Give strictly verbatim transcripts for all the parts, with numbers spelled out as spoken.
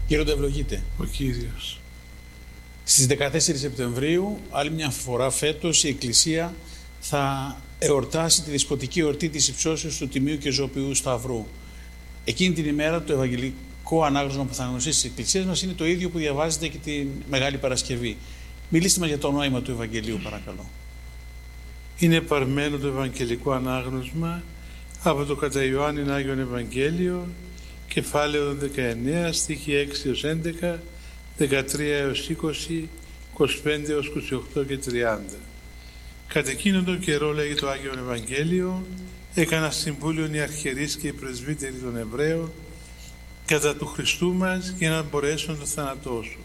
Κύριε, ευλογείτε. Ο Κύριος. Στις δεκατέσσερις Σεπτεμβρίου, άλλη μια φορά φέτος, η Εκκλησία θα εορτάσει τη δεσποτική εορτή της υψώσεως του Τιμίου και Ζωοποιού Σταυρού. Εκείνη την ημέρα το Ευαγγελικό ανάγνωσμα που θα γνωστήσει στις Εκκλησίες μας είναι το ίδιο που διαβάζεται και τη Μεγάλη Παρασκευή. Μιλήστε μας για το νόημα του Ευαγγελίου, παρακαλώ. Είναι παρμένο το Ευαγγελικό ανάγνωσμα από το κατά Ιωάννην Άγιον Ευαγγέλιο, κεφάλαιο δεκαεννέα, στίχοι έξι έως έντεκα, δεκατρία έως είκοσι, είκοσι πέντε έως είκοσι οκτώ και τριάντα. Κατ' εκείνον τον καιρό, λέγει το Άγιον Ευαγγέλιο, έκανα συμβούλιον οι αρχιερείς και οι πρεσβύτεροι των Εβραίων κατά του Χριστού μας για να μπορέσουν να το θανατώσουν.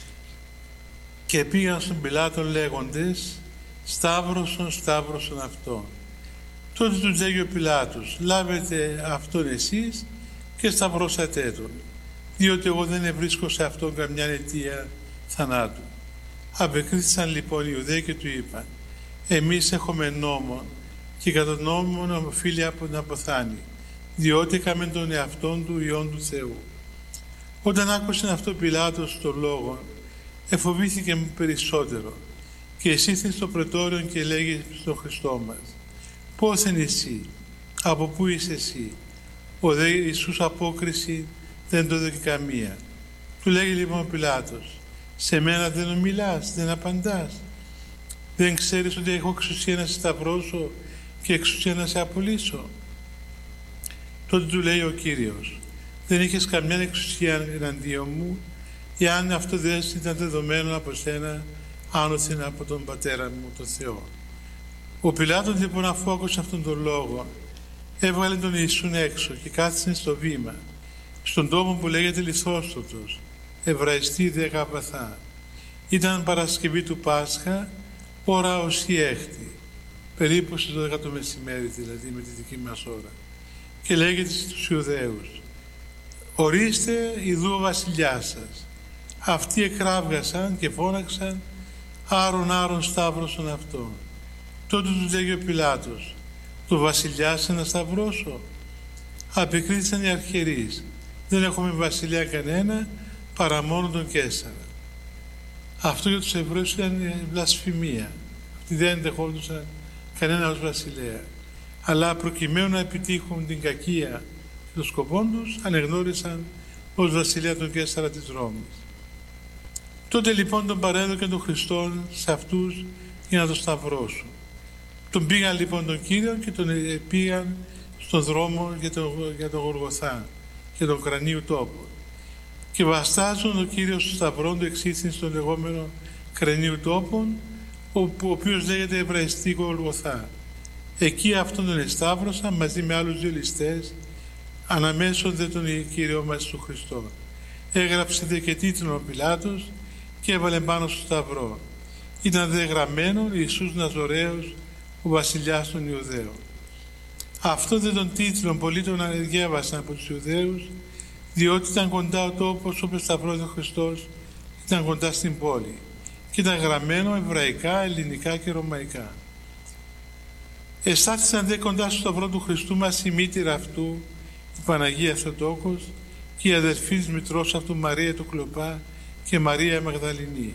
Και πήγαν στον Πιλάτον λέγοντες, Σταύρωσον, Σταύρωσον αυτόν. Τότε τους λέγει ο Πιλάτος, λάβετε αυτόν εσείς και σταυρώσατε τον, διότι εγώ δεν ευρίσκω σε αυτόν καμιά αιτία θανάτου. Απεκρίθησαν λοιπόν οι Ιουδαίοι και του είπαν, εμείς έχουμε νόμον και κατά τον νόμον οφείλει από να αποθάνει, διότι έκαμε τον εαυτόν του Υιόν του Θεού. Όταν άκουσε αυτό ο Πιλάτος το λόγο, εφοβήθηκε περισσότερο και εισήλθε στο πρετόριο και λέγει στον Χριστό μας, πώς είναι εσύ, από πού είσαι εσύ? Ο δε Ιησούς απόκριση δεν το δέχει καμία. Του λέγει λοιπόν ο Πιλάτος, σε μένα δεν ομιλάς, δεν απαντάς? Δεν ξέρεις ότι έχω εξουσία να σε σταυρώσω και εξουσία να σε απολύσω? Τότε του λέει ο Κύριος, δεν είχες καμιά εξουσία εναντίον μου, εάν αυτό δεν ήταν δεδομένο από σένα, άνωθεν από τον Πατέρα μου, τον Θεό. Ο Πιλάτος λοιπόν, αφού άκουσε αυτόν τον λόγο, έβγαλε τον Ιησούν έξω και κάθισε στο βήμα, στον τόπο που λέγεται Λιθόστοτος, Εβραϊστή δε Γαβαθά. Ήταν Παρασκευή του Πάσχα, ώρα ως η έκτη, περίπου στις δώδεκα το μεσημέρι, δηλαδή με τη δική μας ώρα. Και λέγεται στους Ιουδαίους, ορίστε ιδού ο βασιλιάς σας. Αυτοί εκράβγασαν και φώναξαν, άρον άρον σταύρωσον αυτόν. Τότε τους λέγει ο Πιλάτος, το βασιλιά σε να σταυρώσω? Απεκρίθησαν οι αρχιερείς, δεν έχουμε βασιλιά κανένα παρά μόνο τον Καίσαρα. Αυτό για τους Εβραίους ήταν βλασφημία. Αυτοί δεν δεχόντουσαν κανένα ως βασιλέα. Αλλά προκειμένου να επιτύχουν την κακία και των σκοπών τους, ανεγνώρισαν ως βασιλέα τον Καίσαρα της Ρώμης. Τότε λοιπόν τον παρέδωκε τον Χριστόν σε αυτούς για να τον σταυρώσουν. Τον πήγαν λοιπόν τον Κύριο και τον πήγαν στον δρόμο για τον, για τον Γολγοθά, για τον κρανίου τόπο. Και βαστάζουν τον Κύριο στο σταυρό του εξήθην στον λεγόμενο κρανίου τόπον, ο, ο οποίος λέγεται Εβραϊστή Γολγοθά. Εκεί αυτόν τον εσταύρωσαν μαζί με άλλους δύο ληστές, αναμέσων δε τον Κύριο μας του Χριστό. Έγραψε δε και τίτλο ο Πιλάτος και έβαλε πάνω στο σταυρό. Ήταν δε γραμμένο Ιησούς Ναζωραίος, ο βασιλιάς των Ιουδαίων. Αυτό δε τον τίτλο πολλοί τον ανεγεύασαν από τους Ιουδαίους, διότι ήταν κοντά ο τόπος όπου σταυρώθηκε ο Χριστός, ήταν κοντά στην πόλη και ήταν γραμμένο εβραϊκά, ελληνικά και ρωμαϊκά. Εστάθησαν δε κοντά στο σταυρό του Χριστού μας η μήτηρα αυτού, η Παναγία Θεοτόκος, και η αδερφή της μητρός αυτού Μαρία του Κλοπά και Μαρία Μαγδαληνή.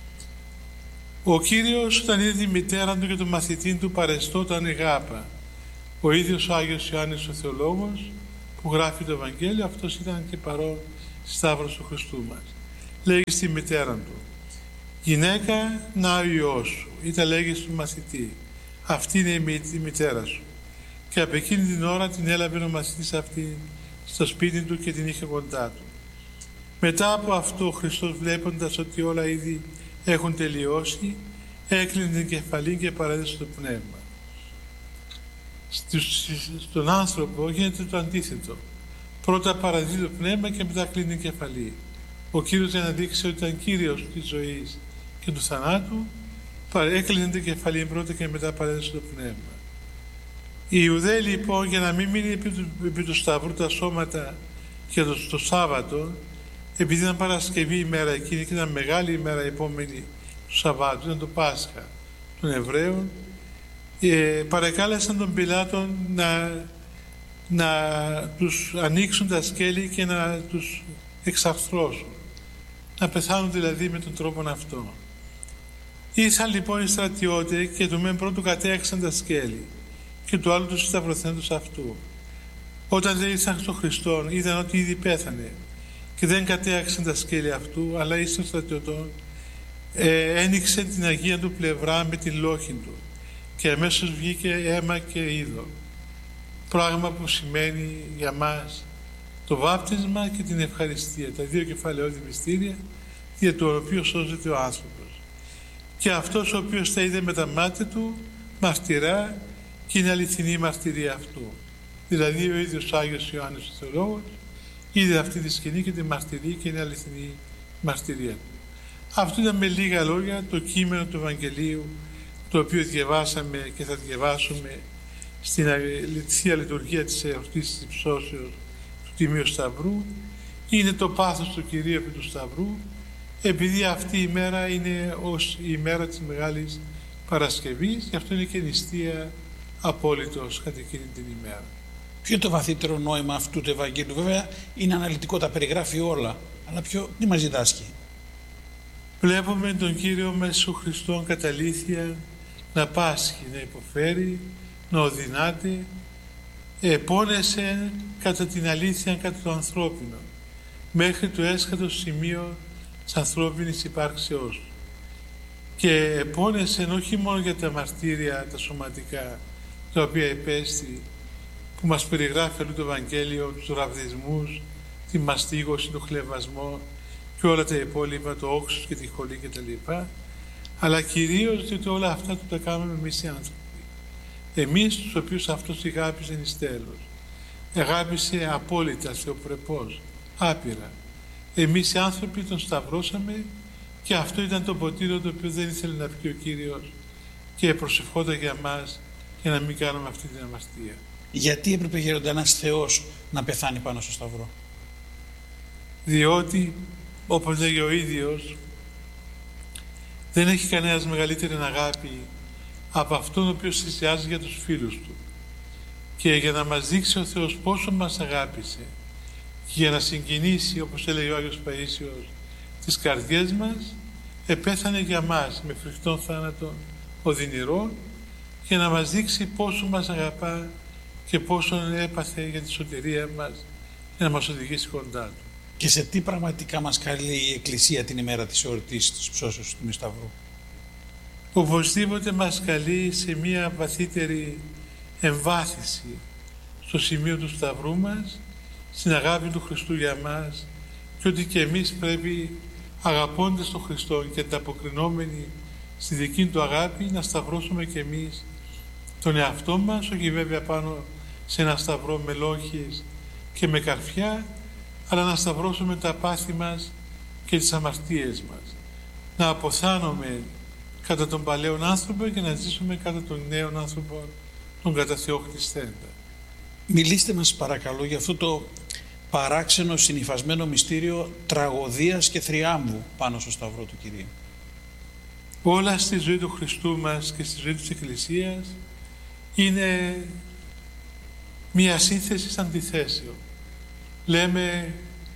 Ο Κύριος, όταν είδε τη μητέρα του και τον μαθητή του, παρεστόταν αγάπα. Ο ίδιος ο Άγιος Ιωάννης ο Θεολόγος, που γράφει το Ευαγγέλιο, αυτός ήταν και παρόν στη σταύρωση του Χριστού μας. Λέγει στη μητέρα του, γυναίκα, να ο Υιός σου, ή τα λέγει στον μαθητή, αυτή είναι η μητέρα σου. Και από εκείνη την ώρα την έλαβε ο μαθητής αυτή στο σπίτι του και την είχε κοντά του. Μετά από αυτό ο Χριστός, βλέποντας ότι όλα ήδη έχουν τελειώσει, έκλεινε την κεφαλή και παρέδεσε το πνεύμα. Στον άνθρωπο γίνεται το αντίθετο. Πρώτα παραδίδει το πνεύμα και μετά κλείνει την κεφαλή. Ο Κύριος, για να δείξει ότι ήταν Κύριος της ζωής και του θανάτου, έκλεινε την κεφαλή πρώτα και μετά παρέδεσε το πνεύμα. Οι Ιουδαίοι λοιπόν, για να μην μείνει επί του, επί του σταυρού τα σώματα και το, το Σάββατο, επειδή ήταν Παρασκευή ημέρα εκείνη και ήταν μεγάλη ημέρα επόμενη του Σαββάτου, ήταν το Πάσχα των Εβραίων, ε, παρεκάλεσαν τον Πιλάτο να, να τους ανοίξουν τα σκέλη και να τους εξαρθρώσουν. να πεθάνουν δηλαδή με τον τρόπο αυτό. Ήρθαν λοιπόν οι στρατιώτες και του μεν πρώτου κατέαξαν τα σκέλη και του άλλου του σταυρωθέντος αυτού. Όταν δεν ήρθαν στον Χριστόν, είδαν ότι ήδη πέθανε και δεν κατέαξαν τα σκέλη αυτού, αλλά εις των στρατιωτών ε, ένοιξε την Αγία του πλευρά με την λόχη του και αμέσως βγήκε αίμα και είδο. Πράγμα που σημαίνει για μας το βάπτισμα και την ευχαριστία, τα δύο κεφαλαιώδη μυστήρια για το οποίο σώζεται ο άνθρωπος. Και αυτός ο οποίος τα είδε με τα μάτια του μαρτυρά και είναι αληθινή η μαρτυρία αυτού. Δηλαδή ο ίδιος Άγιος Ιωάννης ο Θεολόγος είδε αυτή τη σκηνή και τη μαρτυρεί και είναι αληθινή η μαρτυρία του. Αυτό ήταν με λίγα λόγια το κείμενο του Ευαγγελίου, το οποίο διαβάσαμε και θα διαβάσουμε στην Θεία Λειτουργία της εορτής της Υψώσεως του Τιμίου Σταυρού. Είναι το πάθος του Κυρίου επί του Σταυρού, επειδή αυτή η μέρα είναι ως η μέρα της Μεγάλης Παρασκευής, γι' αυτό είναι και νηστεία απόλυτος κατά εκείνη την ημέρα. Ποιο είναι το βαθύτερο νόημα αυτού του Ευαγγέλιου? Βέβαια είναι αναλυτικό, τα περιγράφει όλα, αλλά ποιο, τι μας διδάσκει? Βλέπουμε τον Κύριο μέσω Χριστόν κατά αλήθεια να πάσχει, να υποφέρει, να οδυνάται, επώνεσε κατά την αλήθεια, κατά το ανθρώπινο, μέχρι το έσχατο σημείο της ανθρώπινης υπάρξεώς. Και επώνεσε όχι μόνο για τα μαρτύρια, τα σωματικά, τα οποία επέστη, που μας περιγράφει αλλού το Ευαγγέλιο, τους ραβδισμούς, τη μαστίγωση, τον χλευασμό και όλα τα υπόλοιπα, το όξος και τη χολή κτλ. Αλλά κυρίως διότι όλα αυτά του τα κάνουμε εμείς οι άνθρωποι. Εμείς τους οποίους αυτός αγάπησε εις τέλος. Αγάπησε απόλυτα, θεοπρεπώς, άπειρα. Εμείς οι άνθρωποι τον σταυρώσαμε και αυτό ήταν το ποτήριο το οποίο δεν ήθελε να πει ο Κύριος και προσευχόταν για μας για να μην κάνουμε αυτή την αμαστία. Γιατί έπρεπε, Γέροντα, ένας Θεός να πεθάνει πάνω στο Σταυρό? Διότι, όπως λέγει ο ίδιος, δεν έχει κανένας μεγαλύτερη αγάπη από αυτόν ο οποίος θυσιάζει για τους φίλους του. Και για να μας δείξει ο Θεός πόσο μας αγάπησε και για να συγκινήσει, όπως έλεγε ο Άγιος Παΐσιος, τις καρδιές μας, επέθανε για μας με φρικτόν θάνατο οδυνηρό, για να μας δείξει πόσο μας αγαπά και πόσο έπαθε για τη σωτηρία μας, για να μας οδηγήσει κοντά του. Και σε τι πραγματικά μας καλεί η Εκκλησία την ημέρα της εορτής της Ψώσεως του Τιμίου Σταυρού? Οπωσδήποτε μας καλεί σε μία βαθύτερη εμβάθυνση στο σημείο του Σταυρού μας, στην αγάπη του Χριστού για μας, και ότι και εμείς πρέπει, αγαπώντας τον Χριστό και ανταποκρινόμενοι στη δική του αγάπη, να σταυρώσουμε και εμείς τον εαυτό μας, όχι βέβαια πάνω σε ένα σταυρό με λόγχες και με καρφιά, αλλά να σταυρώσουμε τα πάθη μας και τις αμαρτίες μας. Να αποθάνουμε κατά τον παλαιόν άνθρωπο και να ζήσουμε κατά τον νέον άνθρωπο, τον κατά Θεό χτιστέντα. Μιλήστε μας παρακαλώ για αυτό το παράξενο συνυφασμένο μυστήριο τραγωδίας και θριάμβου πάνω στο Σταυρό του Κυρίου. Όλα στη ζωή του Χριστού μας και στη ζωή της Εκκλησίας είναι μία σύνθεση αντιθέσεων. Λέμε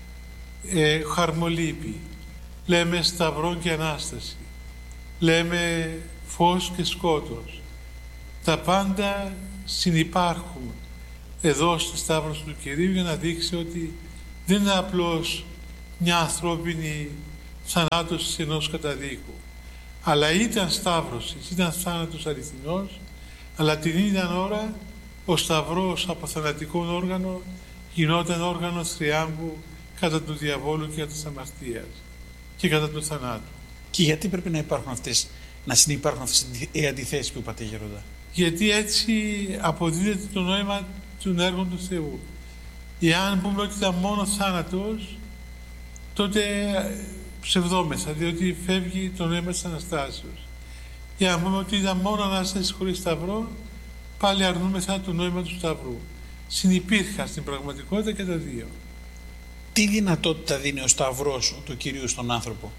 ε, χαρμολύπη, λέμε σταυρό και Ανάσταση, λέμε φως και σκότος. Τα πάντα συνυπάρχουν εδώ στη σταύρωση του Κυρίου για να δείξει ότι δεν είναι απλώς μια ανθρώπινη θανάτωση ενός καταδίκου, αλλά ήταν σταύρωση, ήταν θάνατος αληθινός, αλλά την ίδια ώρα ο σταυρός από θανατικό όργανο γινόταν όργανο θριάμβου κατά του διαβόλου και κατά της αμαρτίας και κατά του θανάτου. Και γιατί πρέπει να υπάρχουν αυτές, να συνυπάρχουν αυτές οι αντιθέσεις που είπατε, Γέροντα? Γιατί έτσι αποδίδεται το νόημα των έργων του Θεού. Εάν πούμε ότι ήταν μόνο θάνατος, τότε ψευδόμεθα, διότι φεύγει το νόημα της Αναστάσεως. Εάν πούμε ότι ήταν μόνο Ανάσταση χωρίς Σταυρό, πάλι αρνούμεθα το νόημα του Σταυρού. Συνυπήρχαν στην πραγματικότητα και τα δύο. Τι δυνατότητα δίνει ο Σταυρός του Κυρίου στον άνθρωπο?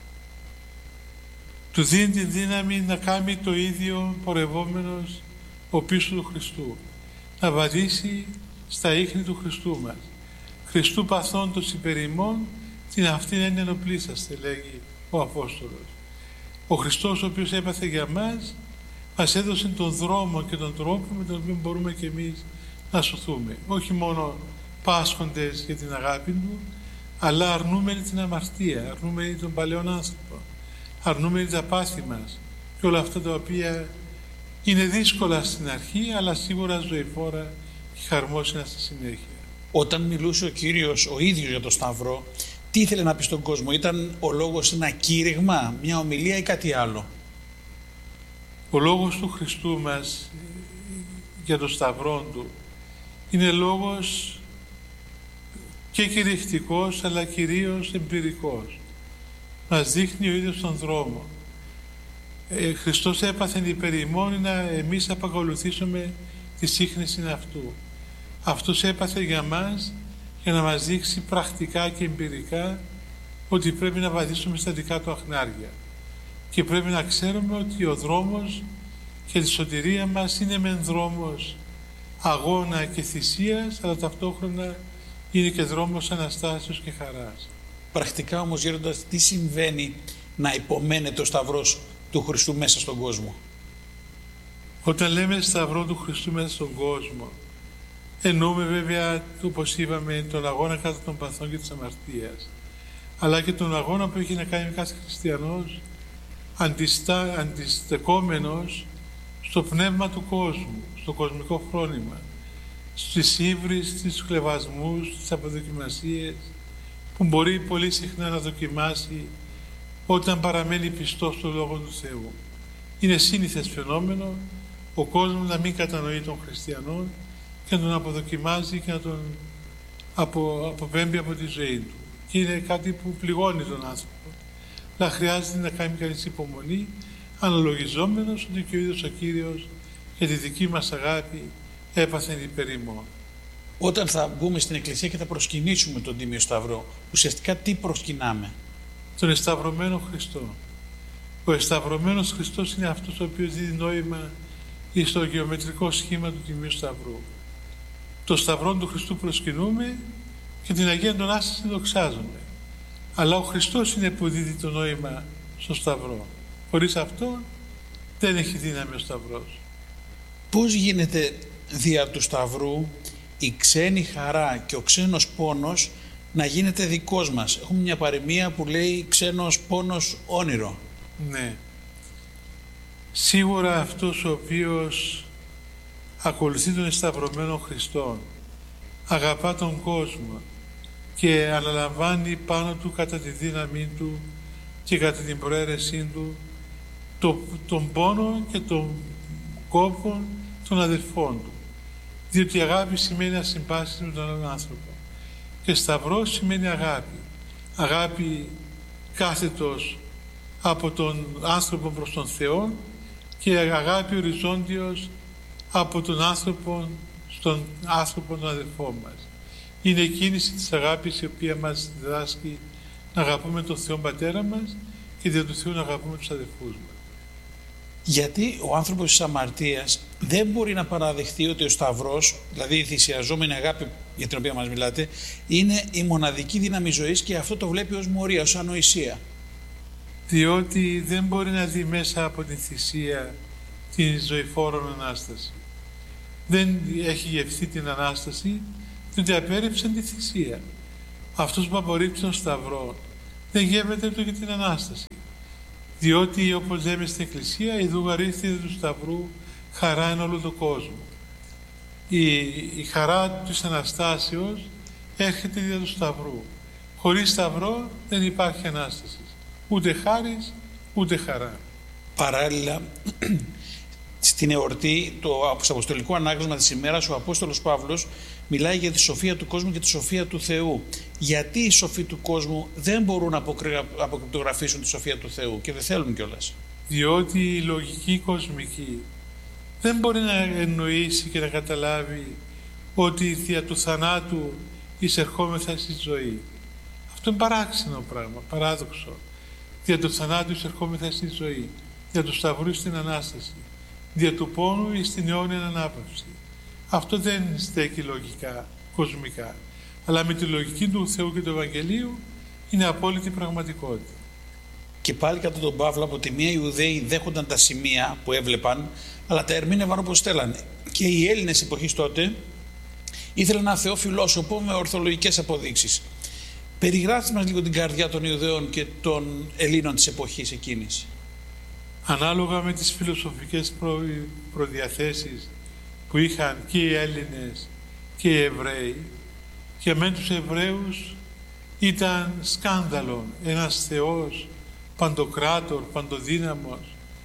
Του δίνει τη δύναμη να κάνει το ίδιο πορευόμενος ο πίσω του Χριστού. Να βαδίσει στα ίχνη του Χριστού μας. Χριστού παθών των υπερημών, την αυτήν έννοια ενοπλίσαστε, λέγει ο Απόστολος. Ο Χριστός, ο οποίος έπαθε για μας, μας έδωσε τον δρόμο και τον τρόπο με τον οποίο μπορούμε και εμείς να σωθούμε. Όχι μόνο πάσχοντες για την αγάπη Του, αλλά αρνούμενοι την αμαρτία, αρνούμενοι τον παλαιόν άνθρωπο, αρνούμενοι τα πάθη μας και όλα αυτά τα οποία είναι δύσκολα στην αρχή, αλλά σίγουρα ζωηφόρα και χαρμόσυνα στη συνέχεια. Όταν μιλούσε ο Κύριος ο ίδιος για τον Σταυρό, τι ήθελε να πει στον κόσμο? Ήταν ο λόγος ένα κήρυγμα, μια ομιλία ή κάτι άλλο? Ο λόγος του Χριστού μας για τον Σταυρό Του είναι λόγος και κηρυχτικός, αλλά κυρίως εμπειρικός. Μας δείχνει ο ίδιος τον δρόμο. Ε, Χριστός έπαθε υπερημών να εμείς απακολουθήσουμε τη σύχνηση αυτού. Αυτός έπαθε για μας για να μας δείξει πρακτικά και εμπειρικά ότι πρέπει να βαδίσουμε στα δικά Του αχνάρια και πρέπει να ξέρουμε ότι ο δρόμος και τη σωτηρία μας είναι μεν δρόμος αγώνα και θυσίας, αλλά ταυτόχρονα είναι και δρόμος Αναστάσεως και χαράς. Πρακτικά όμως, γέροντας, τι συμβαίνει να υπομένεται ο Σταυρός του Χριστού μέσα στον κόσμο? Όταν λέμε Σταυρό του Χριστού μέσα στον κόσμο, εννοούμε βέβαια, όπως είπαμε, τον αγώνα κατά των παθών και της αμαρτίας, αλλά και τον αγώνα που έχει να κάνει με κάθε χριστιανός αντιστά, αντιστεκόμενος στο πνεύμα του κόσμου, στο κοσμικό φρόνημα, στις ύβρις, στις χλευασμούς, στις αποδοκιμασίες που μπορεί πολύ συχνά να δοκιμάσει όταν παραμένει πιστός στο Λόγο του Θεού. Είναι σύνηθες φαινόμενο ο κόσμος να μην κατανοεί τον χριστιανό και να τον αποδοκιμάζει και να τον απο, αποπέμπει από τη ζωή του. Και είναι κάτι που πληγώνει τον άνθρωπο. Αλλά χρειάζεται να κάνει κανείς υπομονή, αναλογιζόμενος ότι και ο ίδιος ο Κύριος για τη δική μας αγάπη έπαθεν υπερημών. Όταν θα μπούμε στην Εκκλησία και θα προσκυνήσουμε τον Τίμιο Σταυρό, ουσιαστικά τι προσκυνάμε? Τον εσταυρωμένο Χριστό. Ο εσταυρωμένος Χριστός είναι αυτός ο οποίος δίνει νόημα στο γεωμετρικό σχήμα του Τιμίου Σταυρού. Το Σταυρό του Χριστού προσκυνούμε και την Αγία Αντωνάσταση δοξάζουμε. Αλλά ο Χριστός είναι που δίδει το νόημα στο Σταυρό. Χωρίς αυτό δεν έχει δύναμη ο Σταυρός. Πώς γίνεται δια του Σταυρού η ξένη χαρά και ο ξένος πόνος να γίνεται δικός μας? Έχουμε μια παροιμία που λέει ξένος πόνος όνειρο. Ναι. Σίγουρα αυτός ο οποίος ακολουθεί τον εσταυρωμένο Χριστό, αγαπά τον κόσμο και αναλαμβάνει πάνω του κατά τη δύναμή του και κατά την προαίρεσή του το, τον πόνο και τον κόπο των αδελφών του. Διότι η αγάπη σημαίνει ασυμπάσχηση με τον άλλον άνθρωπο και σταυρός σημαίνει αγάπη. Αγάπη κάθετος από τον άνθρωπο προς τον Θεό και αγάπη οριζόντιος από τον άνθρωπο στον άνθρωπο τον αδελφό μας. Είναι η κίνηση της αγάπης η οποία μας διδάσκει να αγαπούμε τον Θεό Πατέρα μας και δια του Θεού να αγαπούμε τους αδελφούς μας. Γιατί ο άνθρωπος της αμαρτίας δεν μπορεί να παραδεχτεί ότι ο Σταυρός, δηλαδή η θυσιαζόμενη αγάπη για την οποία μας μιλάτε, είναι η μοναδική δύναμη ζωής και αυτό το βλέπει ως μορία, ως ανοησία. Διότι δεν μπορεί να δει μέσα από την θυσία την ζωηφόρον Ανάσταση. Δεν έχει γευθεί την Ανάσταση, διότι απέρριψε τη θυσία. Αυτός που απορρίπτει τον Σταυρό δεν γεύεται ούτε για την Ανάσταση. Διότι, όπως λέμε στην Εκκλησία, η δουγαρίστηδα του Σταυρού χαρά εν όλο τον κόσμο. Η, η χαρά της Αναστάσεως έρχεται δια του Σταυρού. Χωρίς Σταυρό δεν υπάρχει Ανάσταση. Ούτε χάρις, ούτε χαρά. Παράλληλα, στην εορτή, το αποστολικό ανάγνωσμα της ημέρας, ο Απόστολος Παύλος μιλάει για τη σοφία του κόσμου και τη σοφία του Θεού. Γιατί οι σοφοί του κόσμου δεν μπορούν να αποκρυπτογραφήσουν τη σοφία του Θεού και δεν θέλουν κιόλας? Διότι η λογική κοσμική δεν μπορεί να εννοήσει και να καταλάβει ότι δια του θανάτου εισερχόμεθα στη ζωή. Αυτό είναι παράξενο πράγμα, παράδοξο. Δια του θανάτου εισερχόμεθα στη ζωή, δια του Σταυρού στην Ανάσταση, δια του πόνου ή στην αιώνια ανάπαυση. Αυτό δεν στέκει λογικά, κοσμικά. Αλλά με τη λογική του Θεού και του Ευαγγελίου είναι απόλυτη πραγματικότητα. Και πάλι κατά τον Παύλο, από τη μία οι Ιουδαίοι δέχονταν τα σημεία που έβλεπαν, αλλά τα ερμήνευαν όπως θέλανε. Και οι Έλληνες εποχής τότε ήθελαν ένα Θεό φιλόσοφο με ορθολογικές αποδείξεις. Περιγράψτε μας λίγο την καρδιά των Ιουδαίων και των Ελλήνων της εποχής εκείνης. Ανάλογα με τις φιλοσοφικές προ... προδιαθέσεις που είχαν και οι Έλληνες και οι Εβραίοι, και με τους Εβραίους ήταν σκάνδαλο ένας Θεός παντοκράτορ, παντοδύναμος,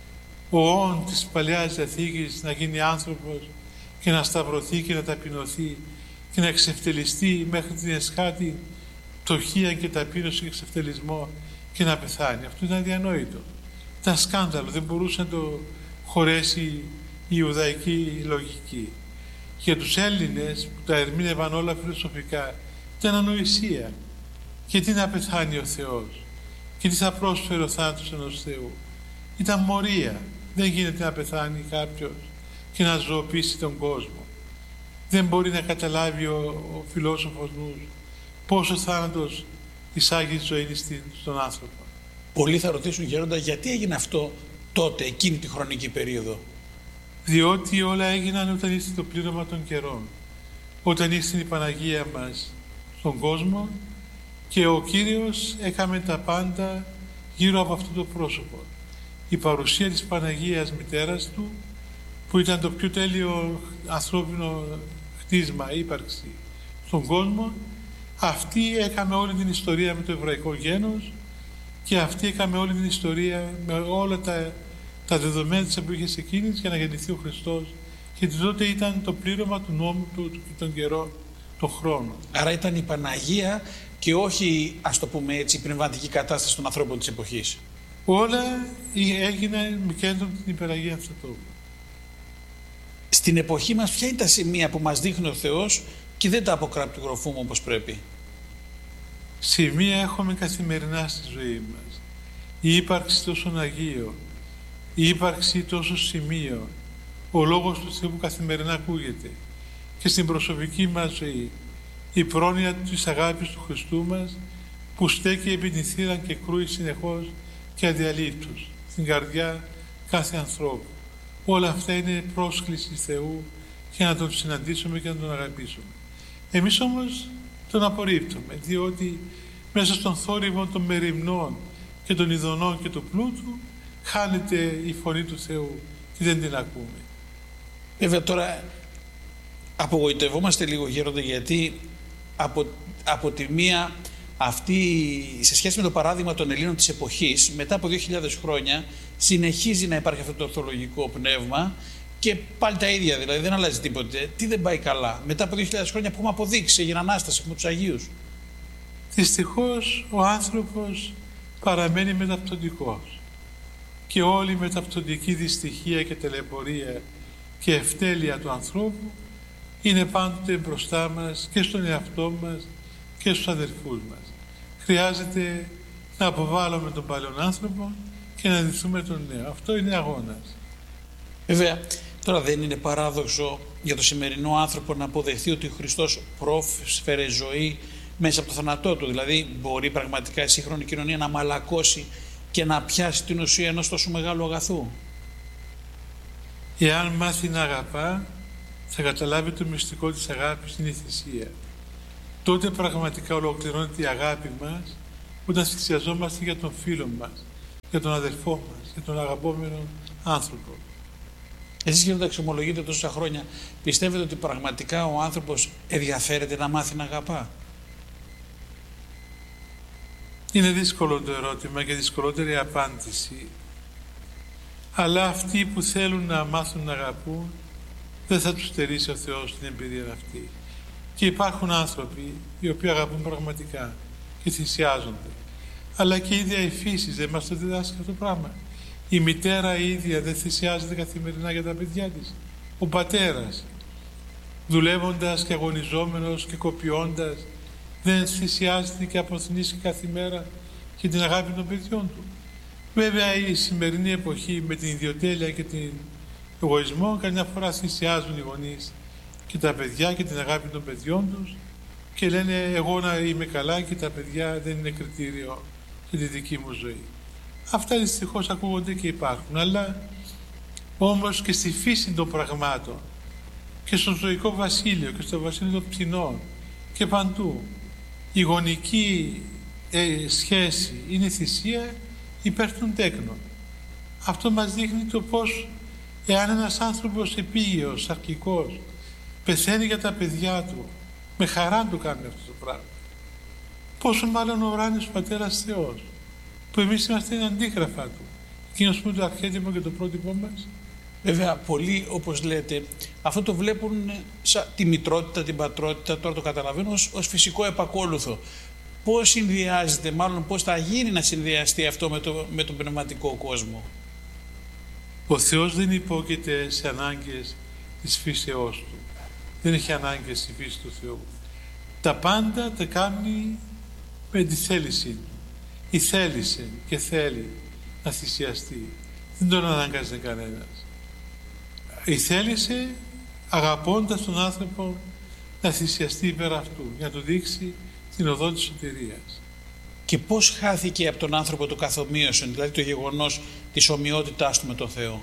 ο όν της Παλαιάς Διαθήκης να γίνει άνθρωπος και να σταυρωθεί και να ταπεινωθεί και να εξευτελιστεί μέχρι την εσχάτη πτωχία και ταπείνωση και εξευτελισμό και να πεθάνει. Αυτό ήταν αδιανόητο. Ήταν σκάνδαλο, δεν μπορούσε να το χωρέσει η Ιουδαϊκή λογική. Για τους Έλληνες που τα ερμήνευαν όλα φιλοσοφικά ήταν ανοησία. Και τι να πεθάνει ο Θεός και τι θα πρόσφερε ο θάνατος ενός Θεού. Ήταν μορία. Δεν γίνεται να πεθάνει κάποιος και να ζωοποιήσει τον κόσμο. Δεν μπορεί να καταλάβει ο, ο φιλόσοφος νους πόσο θάνατος εισάγει ζωή στον άνθρωπο. Πολλοί θα ρωτήσουν, Γέροντα, γιατί έγινε αυτό τότε, εκείνη τη χρονική περίοδο. Διότι όλα έγιναν όταν ήρθε το πλήρωμα των καιρών. Όταν ήρθε η Παναγία μας στον κόσμο και ο Κύριος έκαμε τα πάντα γύρω από αυτό το πρόσωπο. Η παρουσία της Παναγίας Μητέρας Του, που ήταν το πιο τέλειο ανθρώπινο χτίσμα, ύπαρξη στον κόσμο, αυτή έκαμε όλη την ιστορία με το εβραϊκό γένος και αυτή έκαμε όλη την ιστορία με όλα τα, τα δεδομένα της εποχής εκείνης για να γεννηθεί ο Χριστός. Γιατί τότε ήταν το πλήρωμα του νόμου του και των καιρών, των χρόνων. Άρα ήταν η Παναγία και όχι, ας το πούμε έτσι, η πνευματική κατάσταση των ανθρώπων της εποχής. Όλα έγιναν με κέντρο την υπεραγία Θεοτόκου. Στην εποχή μας ποια είναι τα σημεία που μας δείχνει ο Θεός και δεν τα αποκραπτογραφούμε όπως πρέπει? Σημεία έχουμε καθημερινά στη ζωή μας. Η ύπαρξη τόσων Αγίων, η ύπαρξη τόσων σημείων, ο Λόγος του Θεού που καθημερινά ακούγεται και στην προσωπική μας ζωή, η πρόνοια της αγάπης του Χριστού μας που στέκει επί την θύρα και κρούει συνεχώς και αδιαλείπτως στην καρδιά κάθε ανθρώπου. Όλα αυτά είναι πρόσκληση Θεού για να τον συναντήσουμε και να τον αγαπήσουμε. Εμείς όμως τον απορρίπτουμε, διότι μέσα στον θόρυβο των μεριμνών και των ειδονών και του πλούτου χάνεται η φωνή του Θεού και δεν την ακούμε. Βέβαια τώρα απογοητευόμαστε λίγο, Γέροντα, γιατί από, από τη μία αυτή, σε σχέση με το παράδειγμα των Ελλήνων της εποχής, μετά από δύο χιλιάδες χρόνια συνεχίζει να υπάρχει αυτό το ορθολογικό πνεύμα και πάλι τα ίδια, δηλαδή δεν αλλάζει τίποτε. Τι δεν πάει καλά? Μετά από δύο χιλιάδες χρόνια που έχουμε αποδείξει, έγινε Ανάσταση με τους Αγίους. Δυστυχώς ο άνθρωπος παραμένει μεταπτωτικός και όλη η μεταπτωτική δυστυχία και τελεπορία και ευτέλεια του ανθρώπου είναι πάντοτε μπροστά μας και στον εαυτό μας και στους αδερφούς μας. Χρειάζεται να αποβάλουμε τον παλιόν άνθρωπο και να ντυθούμε τον νέο. Αυτό είναι αγώνας. Βέβαια, τώρα δεν είναι παράδοξο για το σημερινό άνθρωπο να αποδεχθεί ότι ο Χριστός πρόσφερε ζωή μέσα από το θάνατό του? Δηλαδή μπορεί πραγματικά η σύγχρονη κοινωνία να μαλακώσει και να πιάσει την ουσία ενός τόσο μεγάλου αγαθού? Εάν μάθει να αγαπά, θα καταλάβει το μυστικό της αγάπης, είναι η θυσία. Τότε πραγματικά ολοκληρώνεται η αγάπη μας όταν θυσιαζόμαστε για τον φίλο μας, για τον αδελφό μας, για τον αγαπόμενο άνθρωπο. Εσείς, Γέροντα, εξομολογείτε τόσα χρόνια, πιστεύετε ότι πραγματικά ο άνθρωπος ενδιαφέρεται να μάθει να αγαπά? Είναι δύσκολο το ερώτημα και δυσκολότερη απάντηση. Αλλά αυτοί που θέλουν να μάθουν να αγαπούν, δεν θα τους στερήσει ο Θεός την εμπειρία αυτή. Και υπάρχουν άνθρωποι οι οποίοι αγαπούν πραγματικά και θυσιάζονται. Αλλά και η ίδια η φύση δεν μας το διδάσκει αυτό το πράγμα. Η μητέρα η ίδια δεν θυσιάζεται καθημερινά για τα παιδιά της. Ο πατέρας, δουλεύοντας και αγωνιζόμενος και κοπιώντας, δεν θυσιάζεται και αποθνήσει κάθε μέρα για την αγάπη των παιδιών του. Βέβαια η σημερινή εποχή με την ιδιοτέλεια και την εγωισμό καμιά φορά θυσιάζουν οι γονείς και τα παιδιά και την αγάπη των παιδιών τους και λένε εγώ να είμαι καλά και τα παιδιά δεν είναι κριτήριο για τη δική μου ζωή. Αυτά δυστυχώς ακούγονται και υπάρχουν, αλλά όμως και στη φύση των πραγμάτων και στο ζωικό βασίλειο και στο βασίλειο των πτηνών και παντού η γονική ε, σχέση είναι θυσία υπέρ των τέκνων. Αυτό μας δείχνει το πως εάν ένας άνθρωπος επίγειος, σαρκικός, πεθαίνει για τα παιδιά του, με χαρά του κάνει αυτό το πράγμα. Πόσο μάλλον ο ουράνιος Πατέρας Θεός, που εμείς είμαστε αντίγραφα του, εκείνος που είναι το αρχέτυπο και το πρότυπό μας. Βέβαια, πολλοί, όπως λέτε, αυτό το βλέπουν σαν τη μητρότητα, την πατρότητα, τώρα το καταλαβαίνω, ως, ως φυσικό επακόλουθο. Πώς συνδυάζεται, μάλλον πώς θα γίνει να συνδυαστεί αυτό με, το, με τον πνευματικό κόσμο? Ο Θεός δεν υπόκειται σε ανάγκες της φύσεώς Του. Δεν έχει ανάγκες στη φύση του Θεού. Τα πάντα τα κάνει με τη θέλησή Του. Η θέλησε και θέλει να θυσιαστεί. Δεν τον ανάγκαζε κανένας. Η θέλησε αγαπώντας τον άνθρωπο να θυσιαστεί υπέρ αυτού, για να του δείξει την οδό της σωτηρίας. Και πώς χάθηκε από τον άνθρωπο το καθομοίωσον, δηλαδή το γεγονός της ομοιότητάς του με τον Θεό?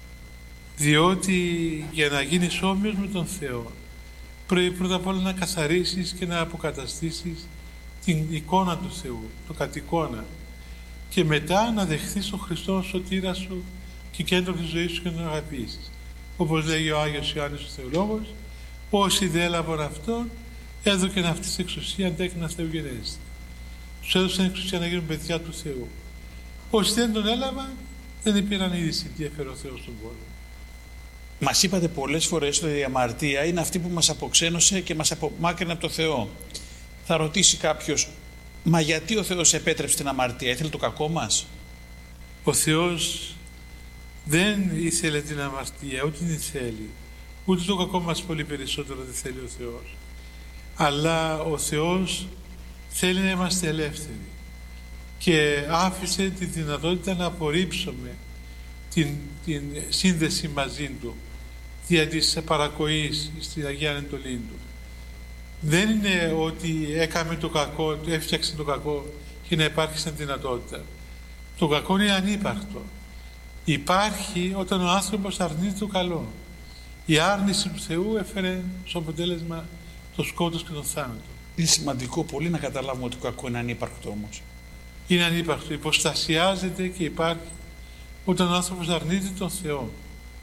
Διότι για να γίνεις όμοιος με τον Θεό πρέπει πρώτα απ' όλα να καθαρίσεις και να αποκαταστήσεις την εικόνα του Θεού, το κατ' εικόνα, και μετά να δεχθείς τον Χριστό σωτήρα σου και κέντρο της ζωής σου και να τον αγαπήσεις. Όπως λέγει ο Άγιος Ιωάννης ο Θεολόγος, όσοι δεν έλαβαν αυτόν έδωκεν αυτής εξουσία αντέκνα θεογενέστη. Τους έδωσαν εξουσία να γίνουν παιδιά του Θεού. Όσοι δεν τον έλαβαν δεν πήραν είδηση τι έφερε ο Θεός στον κόσμο. Μας είπατε πολλές φορές ότι η αμαρτία είναι αυτή που μας αποξένωσε και μας απομάκρυνε από το Θεό. Θα ρωτήσει κάποιος, μα γιατί ο Θεός επέτρεψε την αμαρτία, ήθελε το κακό μας? Ο Θεός δεν ήθελε την αμαρτία, ούτε την θέλει. Ούτε το κακό μας πολύ περισσότερο δεν θέλει ο Θεός. Αλλά ο Θεός θέλει να είμαστε ελεύθεροι και άφησε τη δυνατότητα να απορρίψουμε την, την σύνδεση μαζί Του δια της παρακοής στην Αγία Εντολή Του. Δεν είναι ότι έκαμε το κακό, έφτιαξε το κακό και να υπάρχει σαν δυνατότητα. Το κακό είναι ανύπαρκτο. Υπάρχει όταν ο άνθρωπος αρνείται το καλό. Η άρνηση του Θεού έφερε στο αποτέλεσμα το σκότος και τον θάνατο. Είναι σημαντικό πολύ να καταλάβουμε ότι το κακό είναι ανύπαρκτο όμως. Είναι ανύπαρκτο, υποστασιάζεται και υπάρχει όταν ο άνθρωπος αρνείται τον Θεό.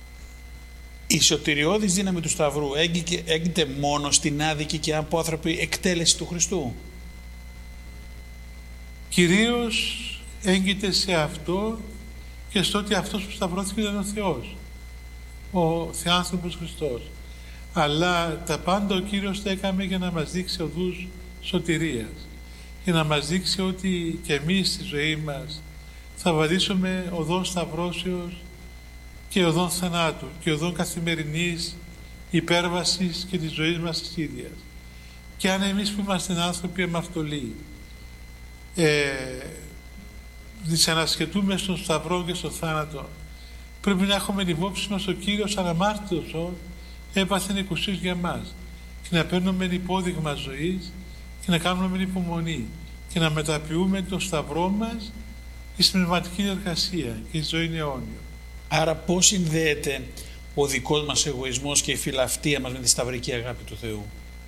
Η σωτηριώδης δύναμη του Σταυρού έγκυται μόνο στην άδικη και απόθραπη εκτέλεση του Χριστού? Κυρίως έγκυται σε αυτό και στο ότι αυτός που σταυρώθηκε ήταν ο Θεός, ο Θεάνθρωπος Χριστός. Αλλά τα πάντα ο Κύριος τα έκαμε για να μας δείξει οδούς σωτηρίας, για να μας δείξει ότι και εμείς στη ζωή μας θα βαδίσουμε οδόν σταυρώσεως και οδόν θανάτου και οδόν καθημερινής υπέρβασης και της ζωής μας της ίδιας. Και αν εμείς που είμαστε άνθρωποι αμαρτωλοί ε, δυσανασχετούμε στον σταυρό και στον θάνατο, πρέπει να έχουμε υπόψη μας ο Κύριος αναμάρτητος έπαθε εκουσίως για μας και να παίρνουμε υπόδειγμα ζωής και να κάνουμε υπομονή και να μεταποιούμε τον σταυρό μας στην πνευματική εργασία και η ζωή είναι αιώνιο. Άρα πώς συνδέεται ο δικός μας εγωισμός και η φιλαυτία μας με τη σταυρική αγάπη του Θεού?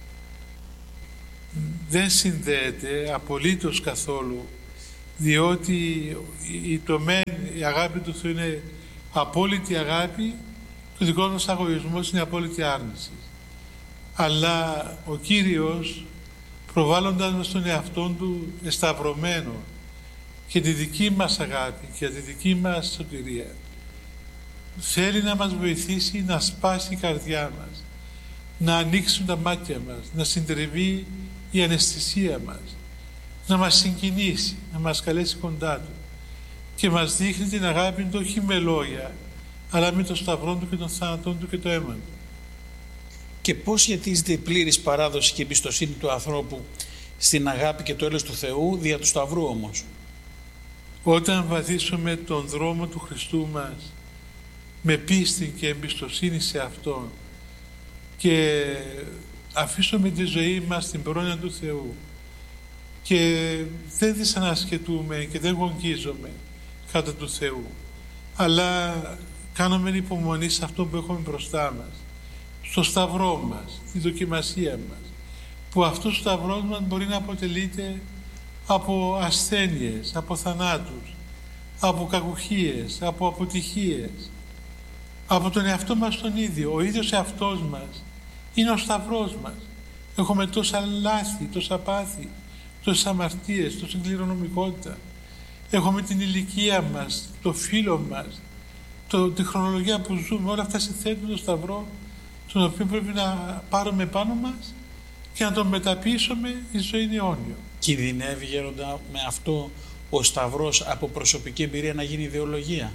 Δεν συνδέεται απολύτως καθόλου, διότι η, τομένη, η αγάπη του Θεού είναι απόλυτη αγάπη, το δικό μας εγωισμός είναι απόλυτη άρνηση. Αλλά ο Κύριος, προβάλλοντας μας τον εαυτόν Του εσταυρωμένο και τη δική μας αγάπη και τη δική μας σωτηρία, θέλει να μας βοηθήσει να σπάσει η καρδιά μας, να ανοίξουν τα μάτια μας, να συντριβεί η αναισθησία μας, να μας συγκινήσει, να μας καλέσει κοντά Του και μας δείχνει την αγάπη Του όχι με λόγια, αλλά με το σταυρό Του και τον θάνατό Του και το αίμα Του. Και πώς σχετίζεται η πλήρης παράδοση και εμπιστοσύνη του ανθρώπου στην αγάπη και το έλεος του Θεού δια του Σταυρού όμως? Όταν βαδίσουμε τον δρόμο του Χριστού μας με πίστη και εμπιστοσύνη σε Αυτόν και αφήσουμε τη ζωή μας στην πρόνοια του Θεού και δεν δυσανασχετούμε και δεν γονγίζομαι κατά του Θεού, αλλά κάνουμε υπομονή σε αυτό που έχουμε μπροστά μας, στο σταυρό μας, στη δοκιμασία μας, που αυτός ο σταυρός μας μπορεί να αποτελείται από ασθένειες, από θανάτους, από κακουχίες, από αποτυχίες, από τον εαυτό μας τον ίδιο. Ο ίδιος εαυτός μας είναι ο σταυρός μας. Έχουμε τόσα λάθη, τόσα πάθη, τόσες αμαρτίες, τόση κληρονομικότητα. Έχουμε την ηλικία μας, το φύλλο μας, το, τη χρονολογία που ζούμε. Όλα αυτά συνθέτουν το σταυρό, τον οποίο πρέπει να πάρουμε πάνω μας και να τον μεταποιήσουμε η ζωή αιώνιο. Κινδυνεύει, Γέροντα, με αυτό ο σταυρός από προσωπική εμπειρία να γίνει ιδεολογία?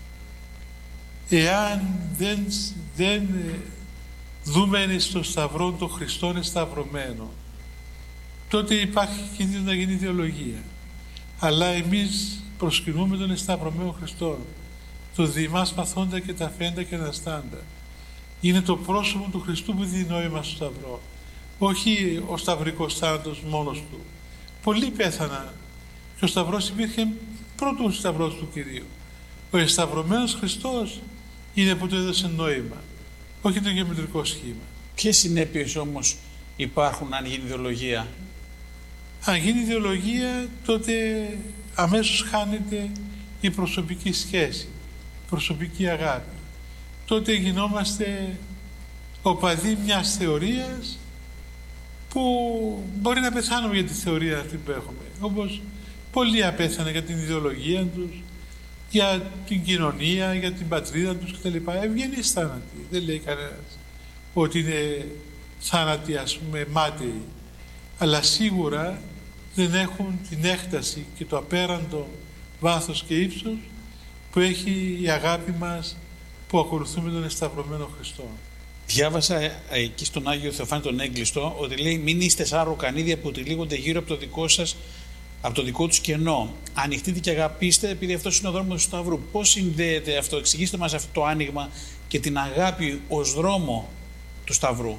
Εάν δεν, δεν δούμε στο σταυρό το Χριστό είναι σταυρωμένο, τότε υπάρχει κίνδυνο να γίνει ιδεολογία. Αλλά εμείς προσκυνούμε τον σταυρωμένο Χριστό, το διημάς παθόντα και τα φέντα και αναστάντα. Είναι το πρόσωπο του Χριστού που δίνει νόημα στο σταυρό, όχι ο σταυρικός θάνατος μόνος του. Πολλοί πέθαναν και ο σταυρός υπήρχε πρώτο σταυρός του Κυρίου. Ο εσταυρωμένος Χριστός είναι που του έδωσε νόημα, όχι το γεωμετρικό σχήμα. Ποιες συνέπειες όμως υπάρχουν αν γίνει ιδεολογία? Αν γίνει ιδεολογία, τότε αμέσως χάνεται η προσωπική σχέση, η προσωπική αγάπη. Τότε γινόμαστε οπαδοί μιας θεωρίας που μπορεί να πεθάνουμε για τη θεωρία αυτή που έχουμε. Όπως πολλοί απέθαναν για την ιδεολογία τους, για την κοινωνία, για την πατρίδα τους κτλ. Ευγενείς θάνατοι. Δεν λέει κανένας ότι είναι θάνατοι, ας πούμε, μάταιοι. Αλλά σίγουρα δεν έχουν την έκταση και το απέραντο βάθος και ύψος που έχει η αγάπη μας που ακολουθούμε τον εσταυρωμένο Χριστό. Διάβασα εκεί στον Άγιο Θεοφάνη τον Έγκλειστο ότι λέει: μην είστε σαν ροκανίδια που τυλίγονται γύρω από το δικό σας, από το δικό τους κενό. Ανοιχτείτε και αγαπήστε, επειδή αυτός είναι ο δρόμος του Σταυρού. Πώς συνδέεται αυτό? Εξηγήστε μας αυτό το άνοιγμα και την αγάπη ως δρόμο του Σταυρού.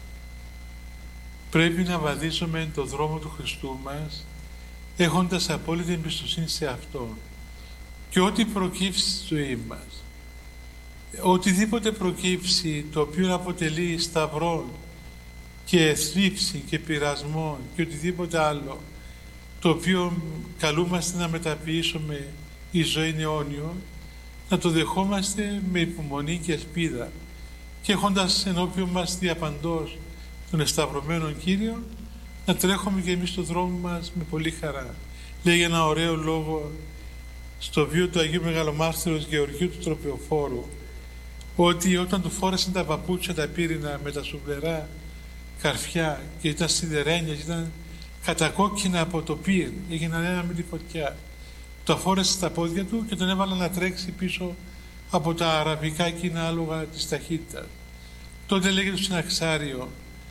Πρέπει να βαδίσουμε το δρόμο του Χριστού μας έχοντας απόλυτη εμπιστοσύνη σε Αυτόν, και ό,τι προκύψει στη ζωή μας, οτιδήποτε προκύψει το οποίο αποτελεί σταυρό και θλίψη και πειρασμό και οτιδήποτε άλλο το οποίο καλούμαστε να μεταποιήσουμε η ζωή αιώνιο, να το δεχόμαστε με υπομονή και ελπίδα και έχοντας ενώπιον μας διαπαντός τον εσταυρωμένον Κύριο, να τρέχουμε και εμείς στον δρόμο μας με πολύ χαρά. Λέει ένα ωραίο λόγο στο βίο του Αγίου Μεγαλομάρτυρος Γεωργίου του Τροπεοφόρου, ότι όταν του φόρεσαν τα παπούτσια τα πύρινα με τα σουβλερά καρφιά και ήταν σιδερένια και ήταν κατακόκκινα από το πυρ, έγιναν ένα με τη φωτιά, το αφόρεσε στα πόδια του και τον έβαλαν να τρέξει πίσω από τα αραβικά εκείνα άλογα της ταχύτητας. Τότε λέγεται στο Συναξάριο,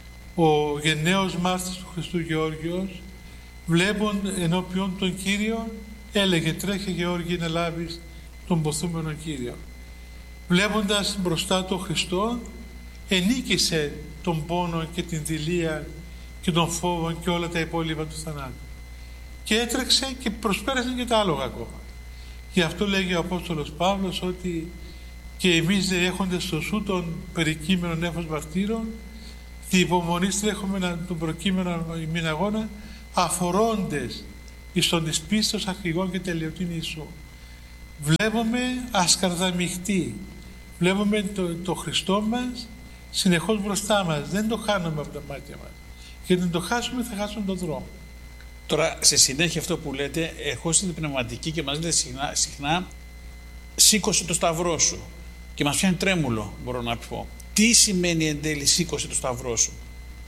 ο γενναίος μάρτυρας του Χριστού Γεώργιος, βλέπον ενώπιον τον Κύριο, έλεγε: τρέχε Γεώργη να λάβεις τον ποθούμενο Κύριο. Βλέποντας μπροστά τον Χριστό, ενίκησε τον πόνο και την δειλία και τον φόβο και όλα τα υπόλοιπα του θανάτου. Και έτρεξε και προσπέρασαν και τα άλογα ακόμα. Γι' αυτό λέγει ο Απόστολος Παύλος ότι και εμείς έχοντες στο σου των περικείμενων νέφος μαρτύρων, τη υπομονής τρέχουμε τον προκείμενο ημίν αγώνα, αφορώντες εις τον της πίστος αρχηγών και τελειωτήν Ιησού. Βλέπουμε ασκαρδαμιχτή, βλέπουμε το, το Χριστό μας συνεχώς μπροστά μας, δεν το χάνουμε από τα μάτια μας. Γιατί αν το χάσουμε θα χάσουμε τον δρόμο. Τώρα, σε συνέχεια αυτό που λέτε, ερχόστε την πνευματική και μας λέτε συχνά, συχνά σήκωσε το σταυρό σου και μας πιάνει τρέμουλο, μπορώ να πω. Τι σημαίνει εν τέλει σήκωσε το σταυρό σου?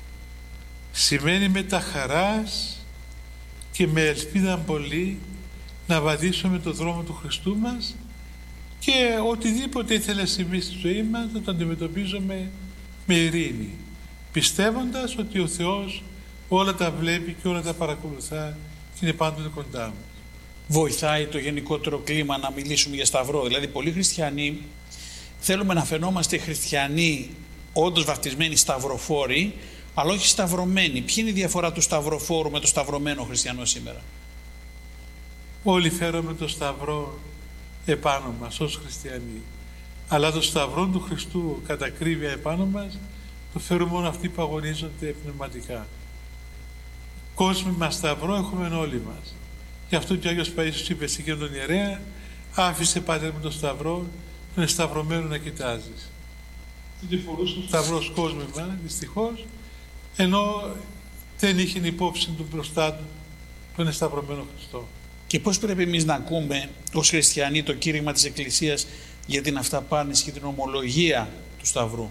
Σημαίνει με τα χαράς και με ελπίδα πολύ να βαδίσουμε το δρόμο του Χριστού μας και οτιδήποτε ήθελε συμβεί στη ζωή μας να το αντιμετωπίζουμε με ειρήνη, πιστεύοντας ότι ο Θεός όλα τα βλέπει και όλα τα παρακολουθά και είναι πάντοτε κοντά μας. Βοηθάει το γενικότερο κλίμα να μιλήσουμε για σταυρό? Δηλαδή πολλοί χριστιανοί θέλουμε να φαινόμαστε χριστιανοί όντως βαφτισμένοι σταυροφόροι, αλλά όχι σταυρωμένοι. Ποια είναι η διαφορά του σταυροφόρου με το σταυρωμένο χριστιανό σήμερα? Όλοι φέρουμε το σταυρό επάνω μας ως χριστιανοί. Αλλά το σταυρό του Χριστού κατά ακρίβεια επάνω μας το φέρουν μόνο αυτοί που αγωνίζονται πνευματικά. Κόσμημα σταυρό έχουμε όλοι μας. Γι' αυτό και ο Άγιος Παΐσιος είπε σε εκείνον τον ιερέα, άφησε Πάτερ με το σταυρό, τον εσταυρωμένο να κοιτάζεις. Και φορούσε ο σταυρός κόσμημα, δυστυχώς, ενώ δεν είχε υπόψη του μπροστά του τον εσταυρωμένο Χριστό. Και πώς πρέπει εμείς να ακούμε ως χριστιανοί το κήρυγμα της Εκκλησίας για την αυταπάρνηση και την ομολογία του Σταυρού?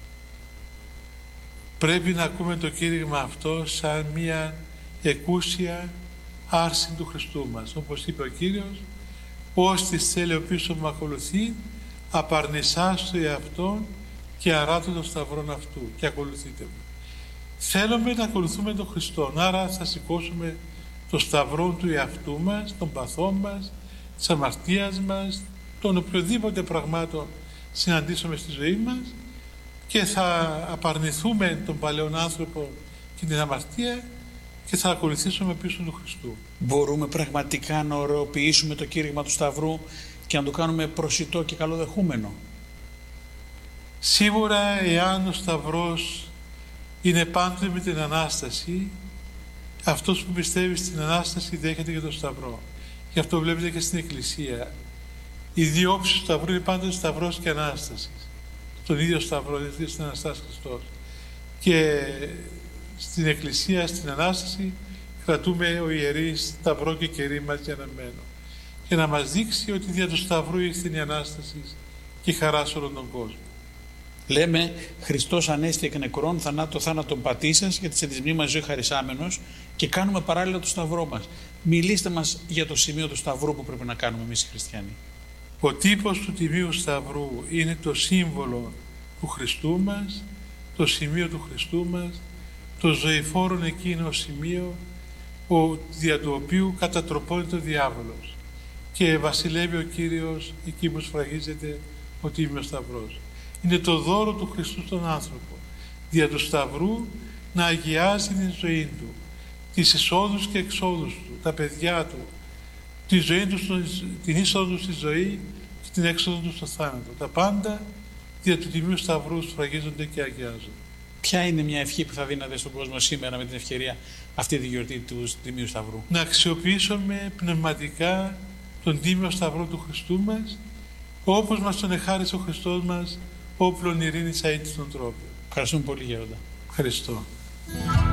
Πρέπει να ακούμε το κήρυγμα αυτό σαν μια εκούσια άρση του Χριστού μας. Όπως είπε ο Κύριος, «Ώστις θέλει ο πίσω μου ακολουθεί, απαρνησάς το εαυτόν και αράτω το σταυρόν αυτού και ακολουθείτε μου». Θέλουμε να ακολουθούμε τον Χριστό, άρα θα σηκώσουμε το σταυρό του εαυτού μας, των παθών μας, της αμαρτίας μας, των οποιοδήποτε πραγμάτων συναντήσουμε στη ζωή μας και θα απαρνηθούμε τον παλαιόν άνθρωπο και την αμαρτία και θα ακολουθήσουμε πίσω του Χριστού. Μπορούμε πραγματικά να ωρεοποιήσουμε το κήρυγμα του Σταυρού και να το κάνουμε προσιτό και καλοδεχούμενο? Σίγουρα, εάν ο Σταυρός είναι πάντοτε με την Ανάσταση, αυτός που πιστεύει στην Ανάσταση δέχεται και τον Σταυρό. Γι' αυτό βλέπετε και στην Εκκλησία. Οι δύο όψεις του Σταυρού είναι πάντοτε Σταυρός και Ανάσταση. Τον ίδιο Σταυρό, δηλαδή στην Αναστάση Χριστός. Και στην Εκκλησία, στην Ανάσταση, κρατούμε ο ιερείς Σταυρό και κερί μας και αναμένο. Και να μας δείξει ότι δια του Σταυρού ήρθε η Ανάσταση και η χαρά σε όλον τον κόσμο. Λέμε, Χριστός ανέστη εκ νεκρών, θανάτω θάνατον πατήσας, γιατί σε της μνήμας ζωή χαρισάμενος, και κάνουμε παράλληλα το Σταυρό μας. Μιλήστε μας για το σημείο του Σταυρού που πρέπει να κάνουμε εμείς οι χριστιανοί. Ο τύπος του Τιμίου Σταυρού είναι το σύμβολο του Χριστού μας, το σημείο του Χριστού μας, το ζωηφόρον εκείνο σημείο ο, δια του οποίου κατατροπώνεται ο διάβολος και βασιλεύει ο Κύριος εκεί που σφραγίζεται ο Τίμιος Σταυρός. Είναι το δώρο του Χριστού στον άνθρωπο, δια του Σταυρού να αγιάζει την ζωή του, τις εισόδους και εξόδους του, τα παιδιά του, τη ζωή του, την είσοδο του στη ζωή και την έξοδο του στο θάνατο. Τα πάντα δια του Τιμίου Σταυρού σφραγίζονται και αγιάζονται. Ποια είναι μια ευχή που θα δίνατε στον κόσμο σήμερα με την ευκαιρία αυτή τη γιορτή του Τιμίου Σταυρού? Να αξιοποιήσουμε πνευματικά τον Τίμιο Σταυρό του Χριστού μας, όπως μας τον εχάρισε ο Χριστός μας, όπλον ειρήνης αίτης των τρόπων. Ευχαριστούμε πολύ, Γέροντα. Ευχαριστώ.